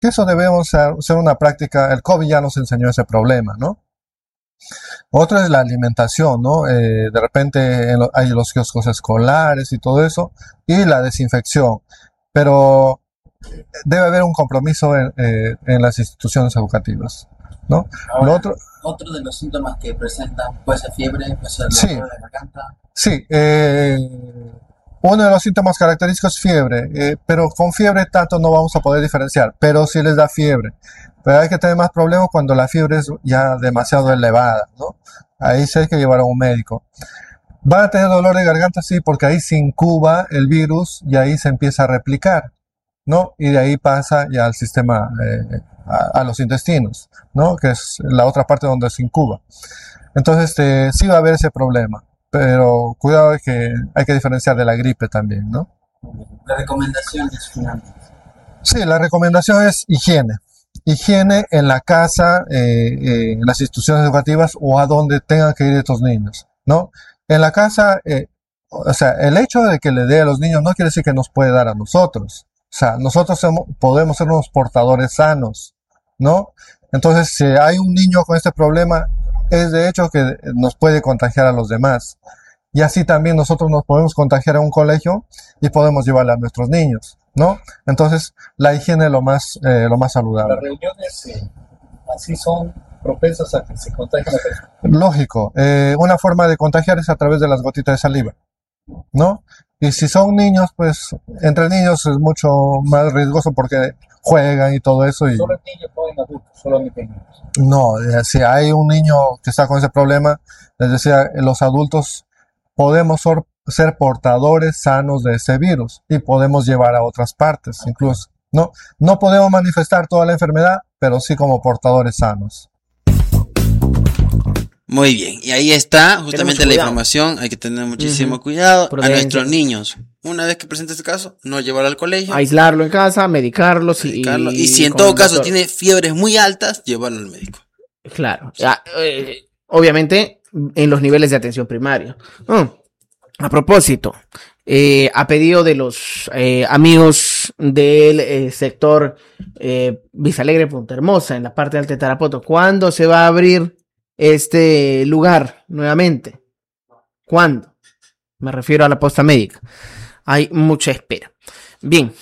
que eso debemos ser una práctica. El COVID ya nos enseñó ese problema, ¿no? Otra es la alimentación, ¿no? De repente hay los kioscos escolares y todo eso, y la desinfección. Pero debe haber un compromiso en las instituciones educativas, ¿no? Lo Ahora, otro, otro de los síntomas que presentan puede ser fiebre, puede ser sí, dolor de garganta. sí. Uno de los síntomas característicos es fiebre, pero con fiebre tanto no vamos a poder diferenciar, pero sí les da fiebre. Pero hay que tener más problemas cuando la fiebre es ya demasiado elevada, ¿no? Ahí sí hay que llevar a un médico. Van a tener dolor de garganta, sí, porque ahí se incuba el virus y ahí se empieza a replicar, ¿no? Y de ahí pasa ya al sistema, a los intestinos, ¿no? Que es la otra parte donde se incuba. Entonces, sí va a haber ese problema, pero cuidado de que hay que diferenciar de la gripe también, ¿no? La recomendación es finalmente. Sí, la recomendación es higiene. Higiene en la casa, en las instituciones educativas o a donde tengan que ir estos niños, ¿no? En la casa, o sea, el hecho de que le dé a los niños no quiere decir que nos puede dar a nosotros. O sea, nosotros podemos ser unos portadores sanos, ¿no? Entonces, si hay un niño con este problema, es de hecho que nos puede contagiar a los demás. Y así también nosotros nos podemos contagiar a un colegio y podemos llevarle a nuestros niños, ¿no? Entonces, la higiene es lo más saludable. Las reuniones así son propensas a que se contagien la persona. Lógico, una forma de contagiar es a través de las gotitas de saliva, ¿no? Y si son niños, pues entre niños es mucho más riesgoso porque juegan y todo eso. Y Solo en niños, no en adultos, solamente en niños. no, si hay un niño que está con ese problema, les decía, los adultos podemos ser portadores sanos de ese virus y podemos llevar a otras partes, incluso. No, no podemos manifestar toda la enfermedad, pero sí como portadores sanos. Muy bien, y ahí está justamente la información. Hay que tener muchísimo cuidado a nuestros niños. Una vez que presente este caso, no llevarlo al colegio, aislarlo en casa, medicarlo y si en todo caso tiene fiebres muy altas, llevarlo al médico. Claro, obviamente en los niveles de atención primaria. A propósito, a pedido de los amigos del sector Visalegre Punta Hermosa, en la parte alta de Tarapoto, ¿cuándo se va a abrir este lugar nuevamente? ¿Cuándo? Me refiero a la posta médica. Hay mucha espera. Bien.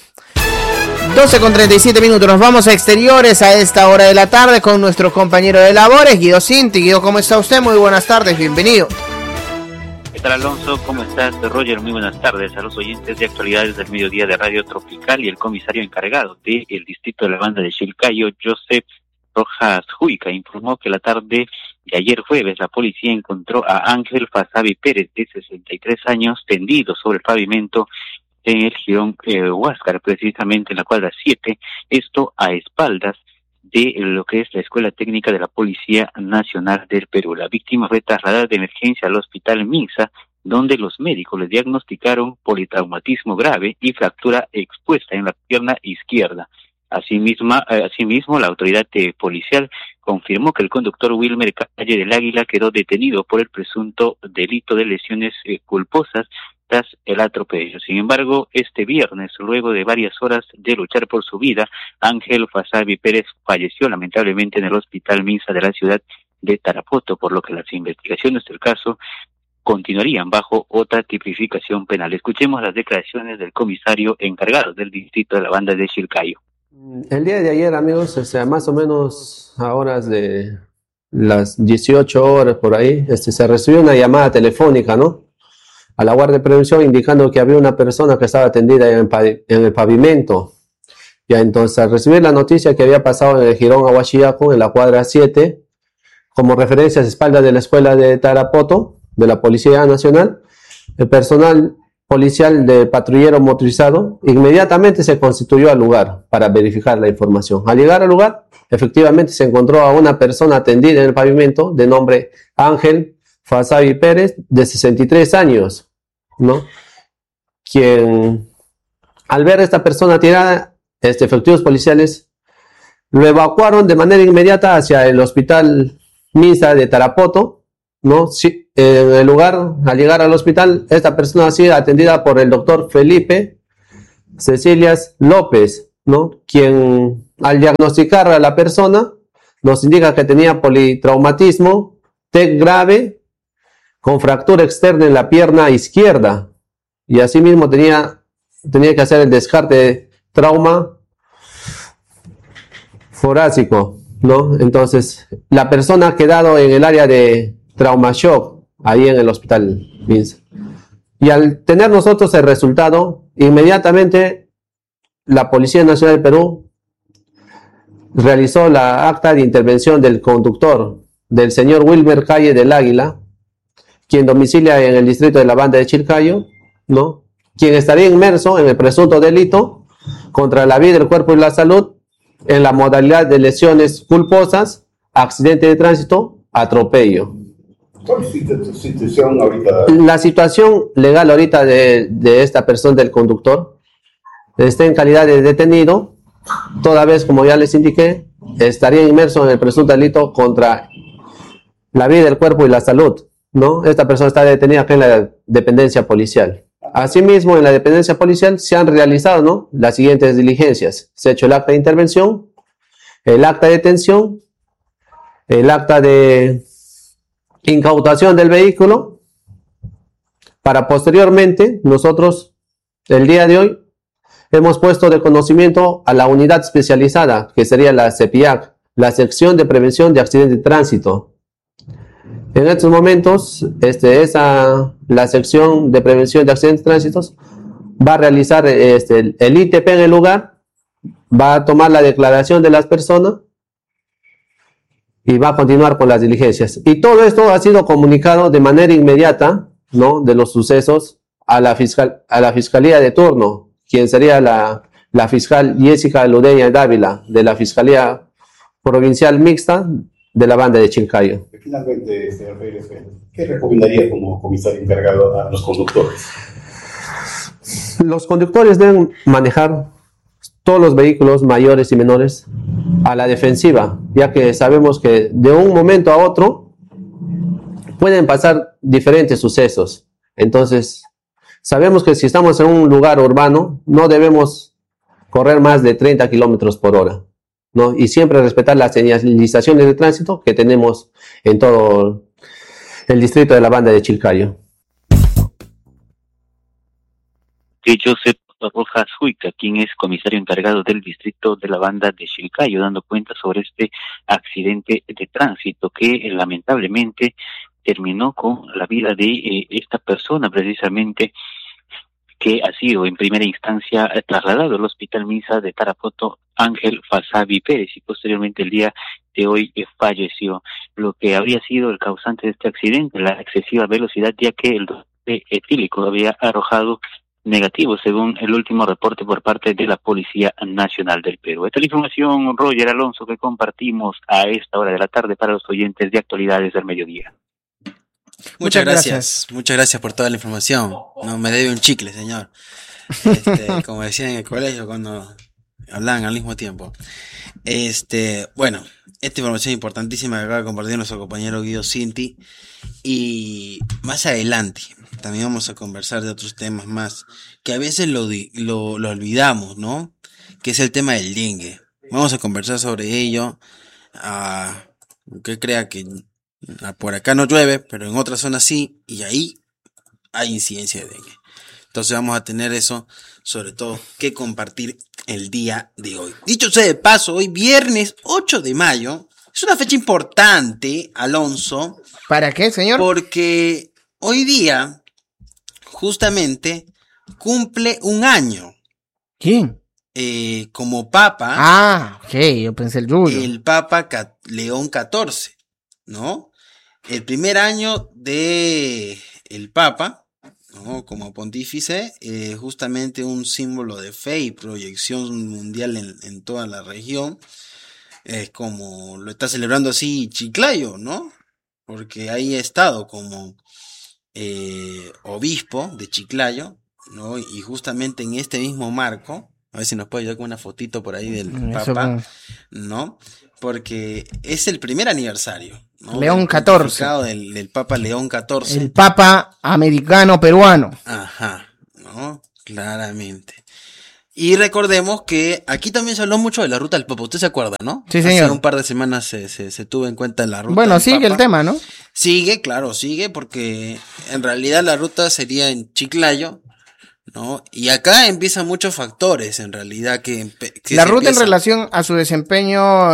12:37 nos vamos a exteriores a esta hora de la tarde con nuestro compañero de labores, Guido Cinti. Guido, ¿cómo está usted? Muy buenas tardes, bienvenido. ¿Qué tal, Alonso? ¿Cómo estás, Roger? Muy buenas tardes a los oyentes de Actualidades del Mediodía de Radio Tropical y el comisario encargado del distrito de la banda de Chilcayo, Joseph Rojas Juica, informó que la tarde de ayer jueves la policía encontró a Ángel Fasabi Pérez, de 63 años, tendido sobre el pavimento en el jirón Huáscar, precisamente en la cuadra 7, esto a espaldas de lo que es la Escuela Técnica de la Policía Nacional del Perú. La víctima fue trasladada de emergencia al Hospital Minsa, donde los médicos le diagnosticaron politraumatismo grave y fractura expuesta en la pierna izquierda. Asimismo, la autoridad policial confirmó que el conductor Wilmer Calle del Águila quedó detenido por el presunto delito de lesiones culposas tras el atropello. Sin embargo, este viernes, luego de varias horas de luchar por su vida, Ángel Fasabi Pérez falleció lamentablemente en el Hospital Minsa de la ciudad de Tarapoto, por lo que las investigaciones del caso continuarían bajo otra tipificación penal. Escuchemos las declaraciones del comisario encargado del distrito de la banda de Chilcayo. El día de ayer, amigos, más o menos a horas de las 18 horas por ahí, se recibió una llamada telefónica, ¿no?, a la Guardia de Prevención indicando que había una persona que estaba tendida en el pavimento. Ya entonces, al recibir la noticia que había pasado en el jirón Ahuachiaco, en la cuadra 7, como referencia a espaldas de la escuela de Tarapoto, de la Policía Nacional, el personal policial de patrullero motorizado inmediatamente se constituyó al lugar para verificar la información. Al llegar al lugar, efectivamente se encontró a una persona tendida en el pavimento de nombre Ángel Fasabi Pérez, de 63 años, ¿no?, quien, al ver a esta persona tirada, efectivos policiales lo evacuaron de manera inmediata hacia el Hospital Minsa de Tarapoto, ¿no? Sí, en el lugar, al llegar al hospital, esta persona ha sido atendida por el doctor Felipe Cecilias López, ¿no?, quien al diagnosticar a la persona, nos indica que tenía politraumatismo, TEC grave, con fractura externa en la pierna izquierda. Y asimismo tenía que hacer el descarte de trauma forácico, ¿no? Entonces, la persona ha quedado en el área de trauma shock, ahí en el hospital Vinza. Y al tener nosotros el resultado, inmediatamente la Policía Nacional del Perú realizó la acta de intervención del conductor, del señor Wilmer Calle del Águila, quien domicilia en el distrito de la Banda de Chilcayo, ¿no? Quien estaría inmerso en el presunto delito contra la vida, el cuerpo y la salud en la modalidad de lesiones culposas, accidente de tránsito, atropello. ¿Cuál es tu situación ahorita? La situación legal ahorita de esta persona, del conductor, está en calidad de detenido, toda vez, como ya les indiqué, estaría inmerso en el presunto delito contra la vida, el cuerpo y la salud, ¿no? Esta persona está detenida acá en la dependencia policial. Asimismo, en la dependencia policial se han realizado, ¿no?, las siguientes diligencias. Se ha hecho el acta de intervención, el acta de detención, el acta de incautación del vehículo, para posteriormente nosotros, el día de hoy, hemos puesto de conocimiento a la unidad especializada, que sería la CEPIAC, la Sección de Prevención de Accidentes de Tránsito. En estos momentos, la Sección de Prevención de Accidentes de Tránsito va a realizar el ITP en el lugar, va a tomar la declaración de las personas y va a continuar con las diligencias. Y todo esto ha sido comunicado de manera inmediata, ¿no?, de los sucesos a la Fiscalía de turno, quien sería la fiscal Jessica Ludeña Dávila, de la Fiscalía Provincial Mixta de la Banda de Chilcayo. Finalmente, señor Pérez, ¿qué recomendaría como comisario encargado a los conductores? Los conductores deben manejar todos los vehículos mayores y menores a la defensiva, ya que sabemos que de un momento a otro pueden pasar diferentes sucesos. Entonces, sabemos que si estamos en un lugar urbano, no debemos correr más de 30 kilómetros por hora, ¿no? Y siempre respetar las señalizaciones de tránsito que tenemos en todo el distrito de la Banda de Chilcayo. Joseph Rojas Huica, quien es comisario encargado del distrito de la Banda de Chilcayo, dando cuenta sobre este accidente de tránsito que lamentablemente terminó con la vida de esta persona, precisamente, que ha sido en primera instancia trasladado al Hospital Misa de Tarapoto, Ángel Fasabi Pérez, y posteriormente el día de hoy falleció. Lo que habría sido el causante de este accidente, la excesiva velocidad, ya que el dosaje etílico había arrojado negativo, según el último reporte por parte de la Policía Nacional del Perú. Esta es la información, Roger Alonso, que compartimos a esta hora de la tarde para los oyentes de Actualidades del Mediodía. Muchas gracias por toda la información. No me debe un chicle, señor. Como decían en el colegio cuando hablaban al mismo tiempo. Bueno, esta información importantísima que acaba de compartir nuestro compañero Guido Cinti. Y más adelante también vamos a conversar de otros temas más que a veces lo olvidamos, ¿no? Que es el tema del dengue. Vamos a conversar sobre ello. Que crea que por acá no llueve, pero en otras zonas sí, y ahí hay incidencia de dengue. Entonces vamos a tener eso, sobre todo, que compartir el día de hoy. Dicho sea de paso, hoy viernes 8 de mayo, es una fecha importante, Alonso. ¿Para qué, señor? Porque hoy día, justamente, cumple un año. ¿Quién? Como Papa. Ah, ok, yo pensé el Yuyo. El Papa León XIV, ¿no? El primer año de el Papa, ¿no?, como pontífice, justamente un símbolo de fe y proyección mundial en toda la región. Es como lo está celebrando así Chiclayo, ¿no? Porque ahí he estado como obispo de Chiclayo, ¿no? Y justamente en este mismo marco, a ver si nos puede ayudar con una fotito por ahí del Papa, ¿no? Porque es el primer aniversario, ¿no? León XIV. Del Papa León XIV. El Papa americano peruano. Ajá, ¿no? Claramente. Y recordemos que aquí también se habló mucho de la ruta del Papa, ¿usted se acuerda, no? Sí, señor. Hace un par de semanas se tuvo en cuenta la ruta Bueno, del sigue Papa. el tema, ¿no? Sigue, claro, sigue, porque en realidad la ruta sería en Chiclayo, ¿no? Y acá empiezan muchos factores, en realidad, que La se ruta en empiezan. relación a su desempeño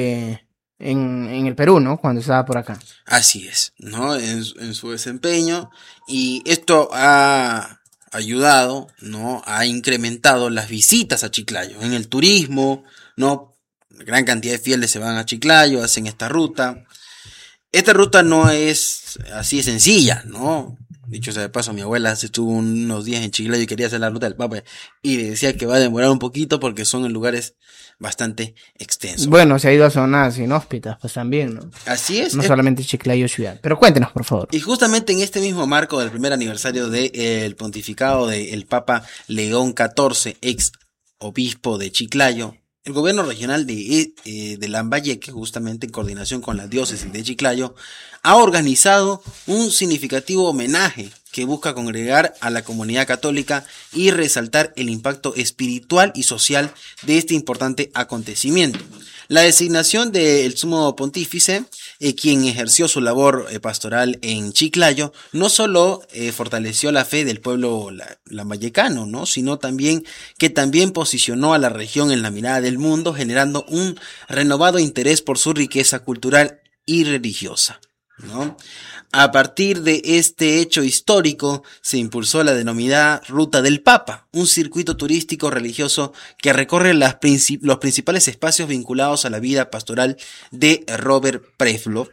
en el Perú, ¿no? Cuando estaba por acá. Así es, ¿no? En su desempeño. Y esto ha ayudado, ¿no? Ha incrementado las visitas a Chiclayo. En el turismo, ¿no? Gran cantidad de fieles se van a Chiclayo, hacen esta ruta. Esta ruta no es así de sencilla, ¿no? Dicho sea de paso, mi abuela estuvo unos días en Chiclayo y quería hacer la ruta del Papa y decía que va a demorar un poquito porque son en lugares bastante extensos. Bueno, se ha ido a zonas inhóspitas, pues también, ¿no? Así es. No solamente Chiclayo ciudad. Pero cuéntenos, por favor. Y justamente en este mismo marco del primer aniversario del pontificado del Papa León XIV, ex obispo de Chiclayo, el gobierno regional de Lambayeque, justamente en coordinación con la diócesis de Chiclayo, ha organizado un significativo homenaje que busca congregar a la comunidad católica y resaltar el impacto espiritual y social de este importante acontecimiento. La designación del sumo pontífice, quien ejerció su labor pastoral en Chiclayo, no solo fortaleció la fe del pueblo lambayecano, ¿no? Sino también que también posicionó a la región en la mirada del mundo, generando un renovado interés por su riqueza cultural y religiosa, ¿no? A partir de este hecho histórico se impulsó la denominada Ruta del Papa, un circuito turístico religioso que recorre los principales espacios vinculados a la vida pastoral de Robert Preflo,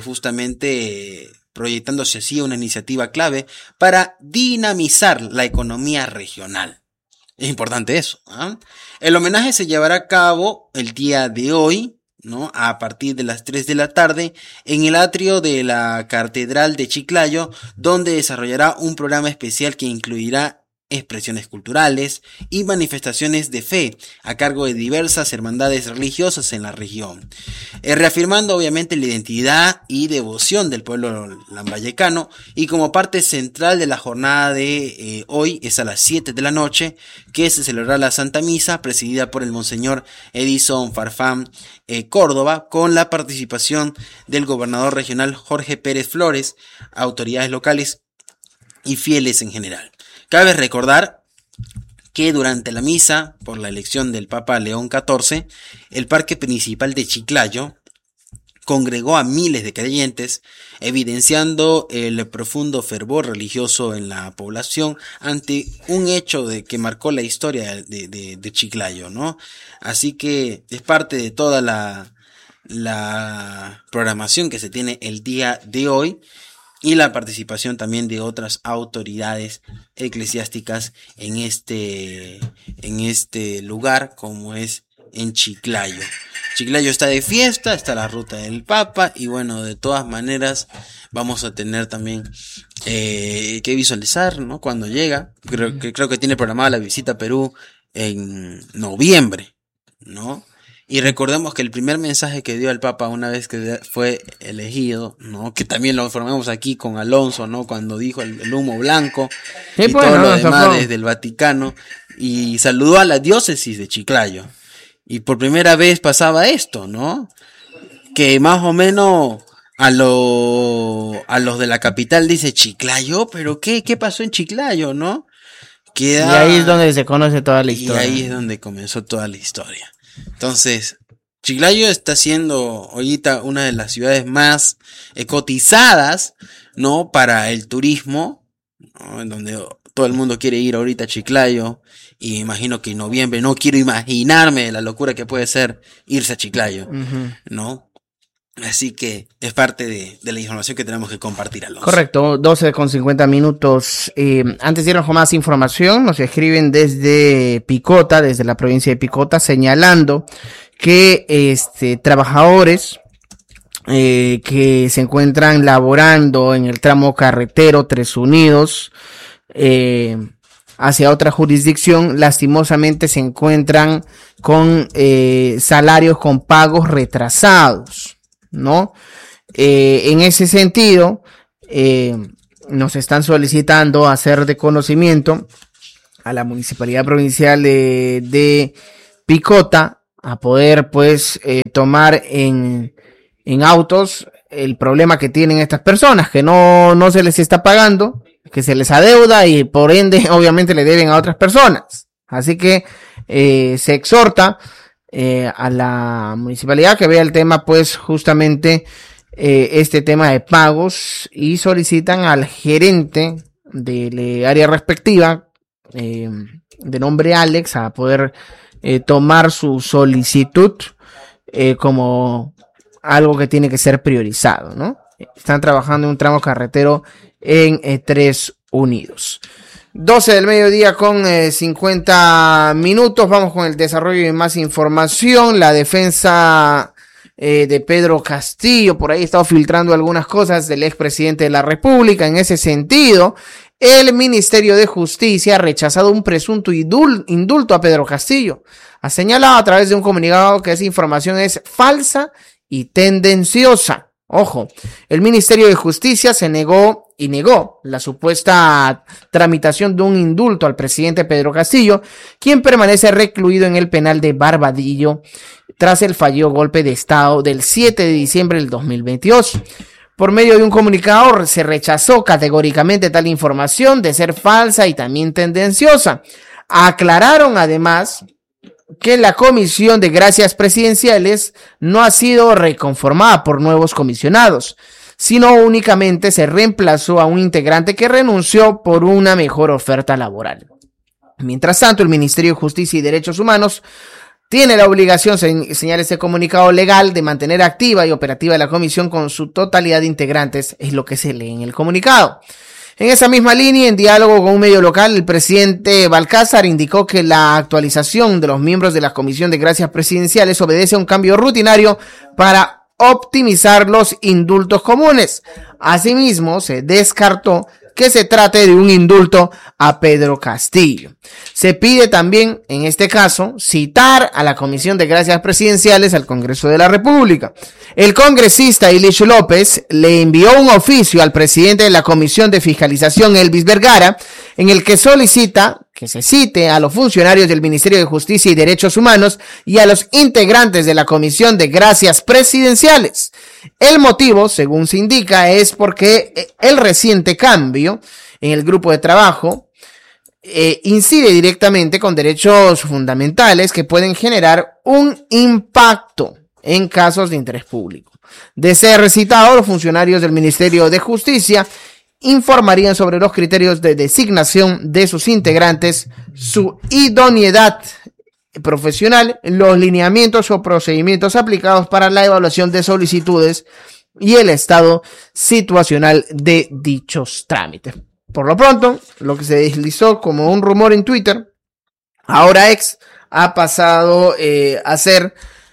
justamente proyectándose así una iniciativa clave para dinamizar la economía regional. Es importante eso, ¿eh? El homenaje se llevará a cabo el día de hoy, ¿no? A partir de las 3 de la tarde en el atrio de la Catedral de Chiclayo, donde desarrollará un programa especial que incluirá expresiones culturales y manifestaciones de fe a cargo de diversas hermandades religiosas en la región, reafirmando obviamente la identidad y devoción del pueblo lambayecano. Y como parte central de la jornada de hoy es a las 7 de la noche que se celebrará la Santa Misa presidida por el Monseñor Edison Farfán Córdoba, con la participación del gobernador regional Jorge Pérez Flores, autoridades locales y fieles en general. Cabe recordar que durante la misa por la elección del Papa León XIV, el parque principal de Chiclayo congregó a miles de creyentes, evidenciando el profundo fervor religioso en la población ante un hecho que marcó la historia de Chiclayo, ¿no? Así que es parte de toda la programación que se tiene el día de hoy, y la participación también de otras autoridades eclesiásticas en este lugar, como es en Chiclayo. Chiclayo está de fiesta, está la ruta del Papa, y bueno, de todas maneras vamos a tener también que visualizar, ¿no? Cuando llega. Creo que tiene programada la visita a Perú en noviembre, ¿no? Y recordemos que el primer mensaje que dio el Papa una vez que fue elegido, ¿no? Que también lo informamos aquí con Alonso, ¿no? Cuando dijo el humo blanco, sí, y todo lo demás desde el Vaticano, y saludó a la diócesis de Chiclayo. Y por primera vez pasaba esto, ¿no? Que más o menos a los de la capital dice Chiclayo, pero ¿qué pasó en Chiclayo, no? Y ahí es donde se conoce toda la historia. Y ahí es donde comenzó toda la historia. Entonces, Chiclayo está siendo ahorita una de las ciudades más cotizadas, ¿no? Para el turismo, ¿no? En donde todo el mundo quiere ir ahorita a Chiclayo. Y me imagino que en noviembre, no quiero imaginarme la locura que puede ser irse a Chiclayo, ¿no? Así que es parte de la información que tenemos que compartir, Alonso. Correcto, 12:50. Antes de irnos con más información, nos escriben desde Picota, desde la provincia de Picota, señalando que trabajadores que se encuentran laborando en el tramo carretero Tres Unidos hacia otra jurisdicción, lastimosamente se encuentran con salarios con pagos retrasados, ¿no? En ese sentido, nos están solicitando hacer de conocimiento a la Municipalidad Provincial de Picota a poder pues tomar en autos el problema que tienen estas personas, que no se les está pagando, que se les adeuda y por ende obviamente le deben a otras personas. Así que se exhorta a la municipalidad que vea el tema pues justamente este tema de pagos y solicitan al gerente del área respectiva de nombre Alex a poder tomar su solicitud como algo que tiene que ser priorizado, ¿no? Están trabajando en un tramo carretero en Tres Unidos. 12 del mediodía con 50 minutos. Vamos con el desarrollo de más información. La defensa de Pedro Castillo, por ahí he estado filtrando algunas cosas del expresidente de la República. En ese sentido, el Ministerio de Justicia ha rechazado un presunto indulto a Pedro Castillo. Ha señalado a través de un comunicado que esa información es falsa y tendenciosa. Ojo, el Ministerio de Justicia negó la supuesta tramitación de un indulto al presidente Pedro Castillo, quien permanece recluido en el penal de Barbadillo tras el fallido golpe de Estado del 7 de diciembre del 2022. Por medio de un comunicado se rechazó categóricamente tal información de ser falsa y también tendenciosa. Aclararon además que la Comisión de Gracias Presidenciales no ha sido reconformada por nuevos comisionados, sino únicamente se reemplazó a un integrante que renunció por una mejor oferta laboral. Mientras tanto, el Ministerio de Justicia y Derechos Humanos tiene la obligación, señala este comunicado legal, de mantener activa y operativa la comisión con su totalidad de integrantes, es lo que se lee en el comunicado. En esa misma línea, en diálogo con un medio local, el presidente Balcázar indicó que la actualización de los miembros de la Comisión de Gracias Presidenciales obedece a un cambio rutinario para optimizar los indultos comunes. Asimismo, se descartó que se trate de un indulto a Pedro Castillo. Se pide también, en este caso, citar a la Comisión de Gracias Presidenciales al Congreso de la República. El congresista Ilich López le envió un oficio al presidente de la Comisión de Fiscalización, Elvis Vergara, en el que solicita que se cite a los funcionarios del Ministerio de Justicia y Derechos Humanos y a los integrantes de la Comisión de Gracias Presidenciales. El motivo, según se indica, es porque el reciente cambio en el grupo de trabajo incide directamente con derechos fundamentales que pueden generar un impacto en casos de interés público. De ser citado, los funcionarios del Ministerio de Justicia informarían sobre los criterios de designación de sus integrantes, su idoneidad profesional, los lineamientos o procedimientos aplicados para la evaluación de solicitudes y el estado situacional de dichos trámites. Por lo pronto, lo que se deslizó como un rumor en Twitter, ahora ex, ha pasado a ser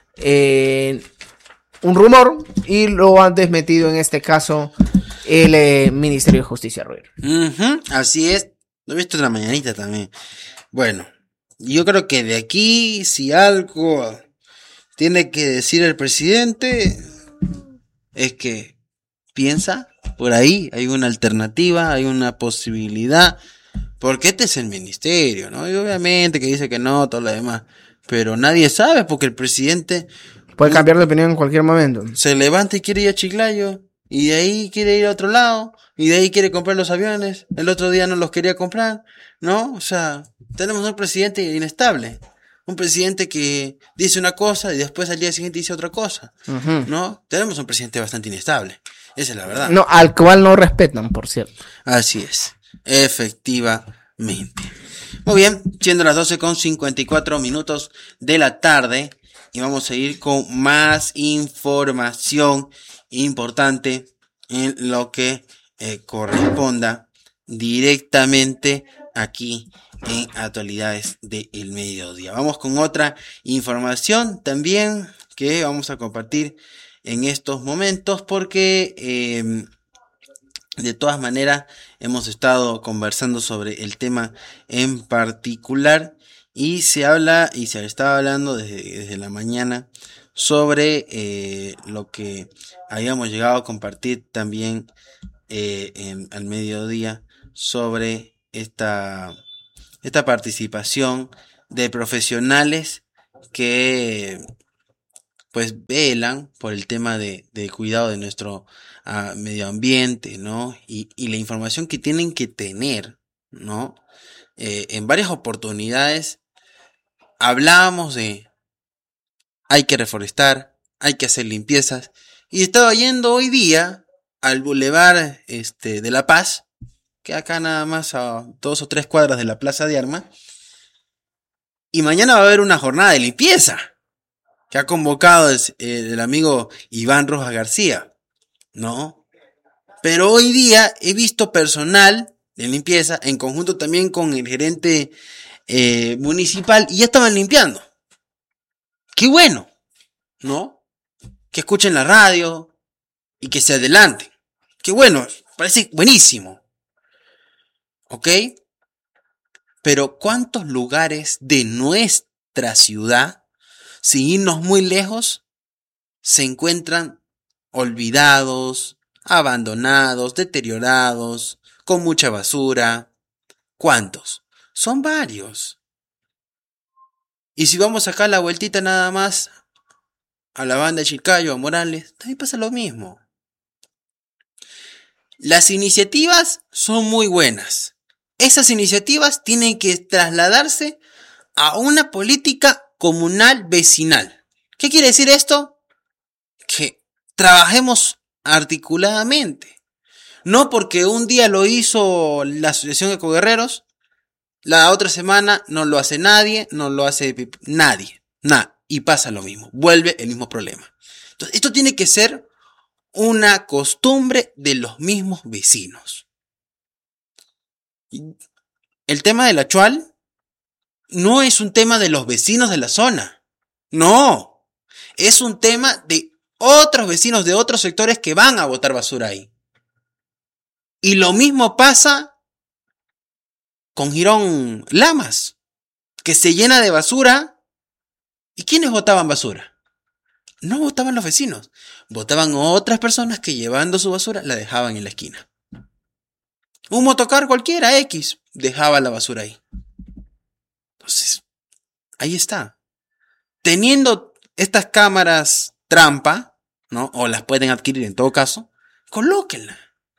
un rumor y lo han desmentido en este caso el Ministerio de Justicia, Roger. Así es, lo he visto en la mañanita también. Bueno, yo creo que de aquí, si algo tiene que decir el presidente, es que piensa, por ahí hay una alternativa, hay una posibilidad, porque este es el ministerio, ¿no? Y obviamente que dice que no, todo lo demás, pero nadie sabe, porque el presidente puede cambiar de opinión en cualquier momento. Se levanta y quiere ir a Chiclayo, y de ahí quiere ir a otro lado, y de ahí quiere comprar los aviones, el otro día no los quería comprar, ¿no? O sea, tenemos un presidente inestable, un presidente que dice una cosa y después al día siguiente dice otra cosa, ¿no? Tenemos un presidente bastante inestable, esa es la verdad. No, al cual no respetan, por cierto. Así es, efectivamente. Muy bien, siendo las 12:54 de la tarde, y vamos a ir con más información importante en lo que corresponda directamente aquí en Actualidades del Mediodía. Vamos con otra información también que vamos a compartir en estos momentos porque de todas maneras hemos estado conversando sobre el tema en particular y se estaba hablando desde la mañana sobre lo que habíamos llegado a compartir también al mediodía sobre esta esta participación de profesionales que pues velan por el tema de cuidado de nuestro medio ambiente, ¿no? Y la información que tienen que tener, ¿no? En varias oportunidades hablábamos de hay que reforestar, hay que hacer limpiezas, y estaba yendo hoy día al Boulevard de La Paz, que acá nada más a 2 o 3 cuadras de la Plaza de Armas, y mañana va a haber una jornada de limpieza que ha convocado el amigo Iván Rojas García, ¿no? Pero hoy día he visto personal de limpieza en conjunto también con el gerente municipal y ya estaban limpiando. ¡Qué bueno! ¿No? Que escuchen la radio y que se adelanten. ¡Qué bueno! Parece buenísimo. ¿Ok? Pero ¿cuántos lugares de nuestra ciudad, sin irnos muy lejos, se encuentran olvidados, abandonados, deteriorados, con mucha basura? ¿Cuántos? Son varios. Y si vamos acá a la vueltita nada más a la banda de Chilcayo, a Morales, también pasa lo mismo. Las iniciativas son muy buenas. Esas iniciativas tienen que trasladarse a una política comunal vecinal. ¿Qué quiere decir esto? Que trabajemos articuladamente. No porque un día lo hizo la Asociación Ecoguerreros, la otra semana no lo hace nadie, no lo hace nadie. Nada. Y pasa lo mismo. Vuelve el mismo problema. Entonces, esto tiene que ser una costumbre de los mismos vecinos. El tema del Achual no es un tema de los vecinos de la zona. No. Es un tema de otros vecinos de otros sectores que van a botar basura ahí. Y lo mismo pasa con Girón Lamas, que se llena de basura. ¿Y quiénes botaban basura? No botaban los vecinos. Botaban otras personas que llevando su basura la dejaban en la esquina. Un motocar cualquiera, X, dejaba la basura ahí. Entonces, ahí está. Teniendo estas cámaras trampa, ¿no? O las pueden adquirir en todo caso, colóquenla.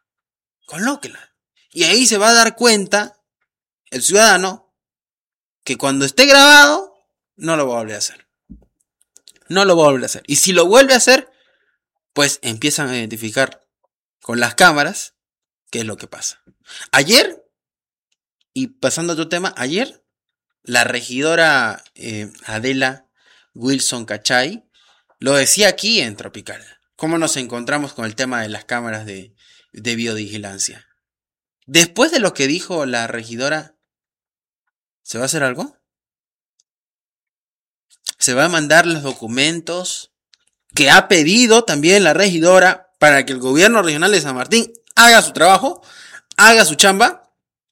Y ahí se va a dar cuenta el ciudadano que cuando esté grabado no lo va a volver a hacer. Y si lo vuelve a hacer, pues empiezan a identificar con las cámaras qué es lo que pasa. Ayer, y pasando a otro tema, ayer la regidora Adela Wilson Cachay lo decía aquí en Tropical. ¿Cómo nos encontramos con el tema de las cámaras de biovigilancia? Después de lo que dijo la regidora, ¿se va a hacer algo? Se va a mandar los documentos que ha pedido también la regidora para que el gobierno regional de San Martín haga su trabajo, haga su chamba.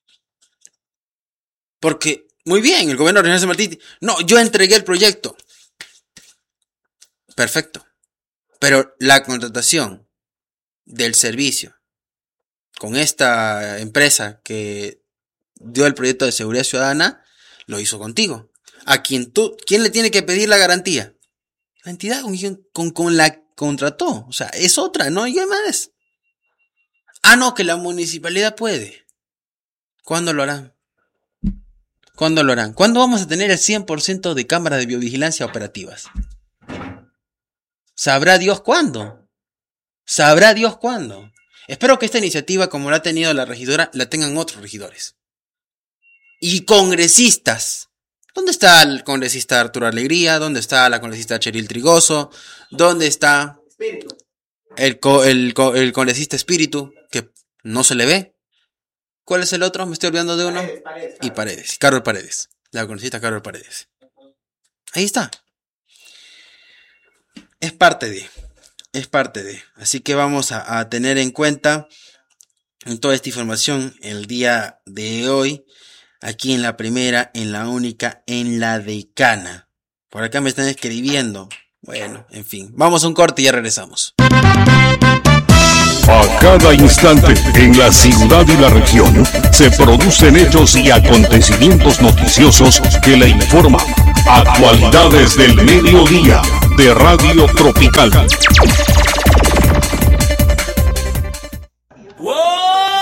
Porque, muy bien, el gobierno regional de San Martín, no, yo entregué el proyecto. Perfecto. Pero la contratación del servicio con esta empresa que dio el proyecto de seguridad ciudadana, lo hizo contigo. ¿Quién le tiene que pedir la garantía? La entidad con la contrató. O sea, es otra, no hay más. Ah, no, que la municipalidad puede. ¿Cuándo lo harán? ¿Cuándo vamos a tener el 100% de cámaras de biovigilancia operativas? ¿Sabrá Dios cuándo? Espero que esta iniciativa, como la ha tenido la regidora, la tengan otros regidores. Y congresistas. ¿Dónde está el congresista Arturo Alegría? ¿Dónde está la congresista Cheryl Trigoso? ¿Dónde está el congresista Espíritu? Que no se le ve. ¿Cuál es el otro? Me estoy olvidando de uno. Paredes. Carol Paredes. La congresista Carol Paredes. Ahí está. Es parte de. Así que vamos a tener en cuenta toda esta información el día de hoy. Aquí en la primera, en la única, en la decana. Por acá me están escribiendo. Bueno, en fin. Vamos a un corte y ya regresamos. A cada instante, en la ciudad y la región, se producen hechos y acontecimientos noticiosos que le informan. Actualidades del mediodía de Radio Tropical.